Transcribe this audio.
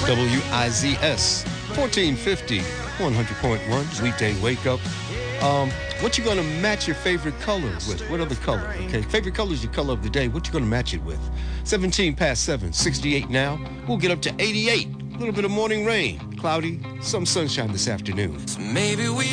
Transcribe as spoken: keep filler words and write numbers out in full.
W I Z S, fourteen fifty, one hundred point one, weekday wake up. Um, what you gonna match your favorite color with? What other color? Okay, favorite color is your color of the day. What you gonna match it with? seventeen past seven, sixty-eight now. We'll get up to eighty-eight. A little bit of morning rain, cloudy, some sunshine this afternoon. So maybe we